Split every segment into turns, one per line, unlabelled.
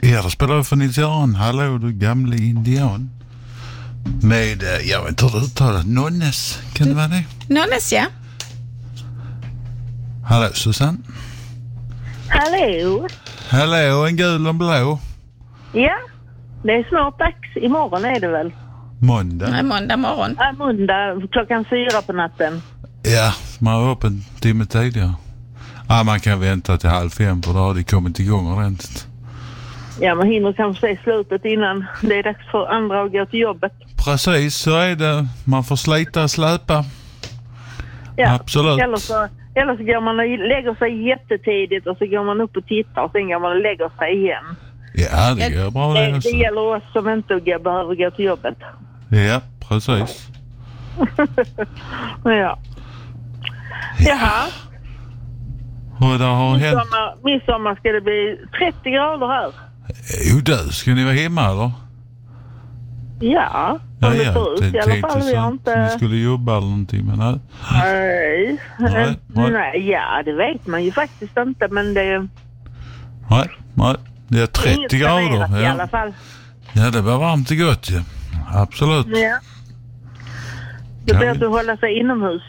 Ja, då spelar vi för Nils-Göran. Hallå, du gamla indian. Med, jag vet inte hur det uttalas, Nonnes. Kan det vara det?
Nonnes, ja.
Hallå, Susanne.
Hallå.
Hallå, en gul och en blå.
Ja, det är snart dags. Imorgon är det väl?
Måndag.
Nej, måndag morgon.
Ja, måndag 4:00 på natten.
Ja, man var upp en timme tidigare. Ja, man kan vänta till 4:30 för då har det kommit igång ordentligt.
Ja, man hinner kanske se slutet innan det är dags för andra att gå till jobbet.
Precis, så är det. Man får slita och släpa.
Ja,
absolut.
Eller så går man och lägger sig jättetidigt och så går man upp och tittar och sen går man och lägger sig igen.
Ja, det går bra det också.
Det gäller oss som inte behöver gå till jobbet.
Ja, precis.
Ja. Jaha.
Och det har hänt...
Midsommar ska det bli 30 grader här.
Jo, du, ska ni vara hemma eller?
Ja, om det ser ut i alla fall. Vi har inte...
Ni skulle jobba eller någonting, men nej.
Nej, ja, det vet man ju faktiskt inte, men det...
Nej, det är 30 grader.
I alla fall.
Ja, det var varmt och gott ju. Absolut.
Ja. Det blir att hålla sig inomhus.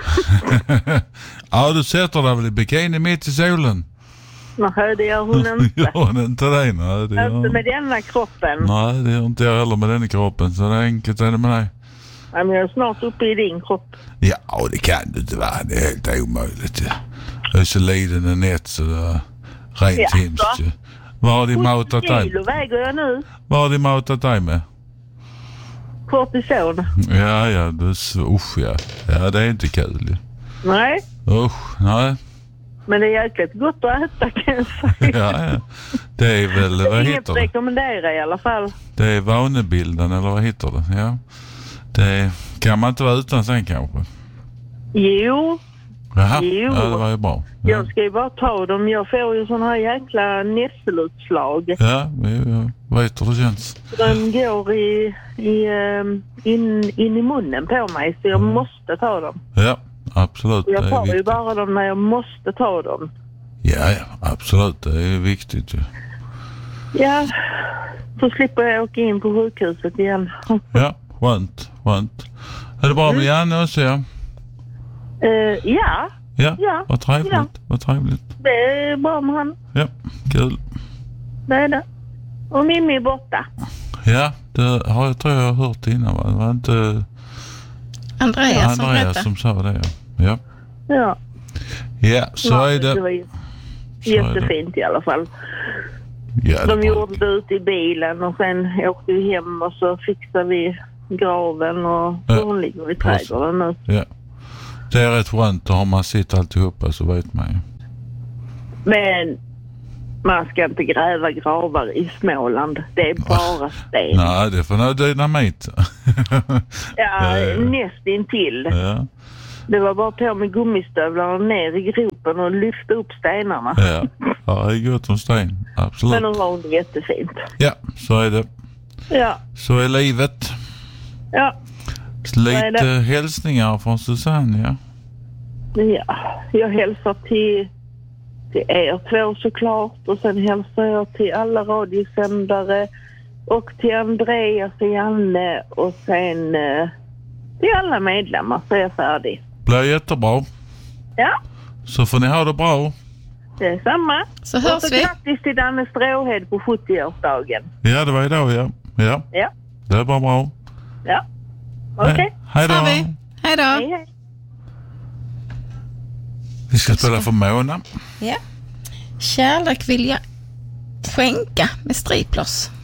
Ja, du sätter dig väl i bikini mitt i solen?
Nej, det gör hon inte.
Gör hon inte det? Nej, det gör...
Inte med denna kroppen.
Nej, det gör inte jag heller med den kroppen. Så det är enkelt är det med dig.
Ja, men jag är snart uppe i din kropp.
Ja, det kan du inte vara. Det är helt omöjligt. Ja. Jag är så liden en nät så det är rent hemskt. Ja. Vad har de matat dig?
70 kilo väger jag nu.
Vad har de matat dig med?
Kortison.
Ja, det är så, ja. Ja, det är inte kul. Ja.
Nej.
Nej.
Men det är jäkligt gott att äta, kan jag säga.
Ja. Det är väl,
det är
vad
inget
heter
att
det?
Rekommendera i alla fall.
Det är vanebilden, eller vad heter det? Ja. Det kan man inte vara utan sen kanske.
Jo.
Jaha. Ja, det var ju bra. Ja.
Jag ska ju bara ta dem. Jag får ju sån här jäkla nässelutslag.
Ja, vad heter det känns?
Den går in i munnen på mig, så jag måste ta dem.
Ja, absolut.
Jag tar ju bara dem när jag måste ta dem.
Ja, absolut. Det är viktigt ju.
Ja, så slipper jag åka in på sjukhuset igen.
Ja, skönt. Är det bra med Janne också, ja? Ja, vad trevligt.
Ja.
Vad trevligt.
Det är bra med han.
Ja, kul.
Det är det. Och Mimmi är borta.
Ja, det har jag tror jag har hört innan. Va? Det var inte Andreas som sa det. Ja. Ja, så är det.
Det var jättefint i alla fall.
Ja,
de gjorde det ute i bilen och sen åkte vi hem och så fixade vi graven och hon ligger i trädgården nu.
Ja. Det är rätt skönt, har man sett alltihopa så vet man ju.
Men man ska inte gräva gravar i Småland. Det är bara sten.
Nej, det får nog dynamit.
Nästintill.
Ja.
Det var bara på med gummistövlarna ner i gropen och lyfta upp stenarna.
Ja, det är gott som sten. Absolut.
Men de var jättefint.
Ja, så är det.
Ja.
Så är livet.
Ja.
Lite hälsningar från Susanne,
ja. Jag hälsar till er två såklart. Och sen hälsar jag till alla radiosändare. Och till Andreas och Janne. Och sen till alla medlemmar så är jag färdig.
Blir jättebra.
Ja.
Så får ni ha det bra.
Det är samma.
Så hörs vi.
Grattis till Danne Stråhed på 70-årsdagen.
Ja, det var idag, ja. Det är bara bra.
Ja. Okej.
Hej då.
Hej då.
Hej.
Vi ska spela för Mona.
Ja. Kärlek vill jag skänka med striplers.